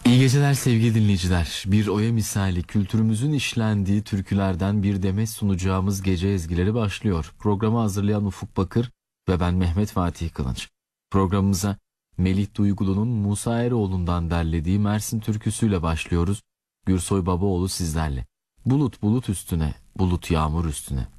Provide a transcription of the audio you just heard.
İyi geceler sevgili dinleyiciler. Bir oya misali kültürümüzün işlendiği türkülerden bir demet sunacağımız gece ezgileri başlıyor. Programı hazırlayan Ufuk Bakır ve ben Mehmet Fatih Kılınç. Programımıza Melih Duygulu'nun Musa Eroğlu'ndan derlediği Mersin türküsüyle başlıyoruz. Gürsoy Babaoğlu sizlerle. Bulut bulut üstüne, bulut yağmur üstüne.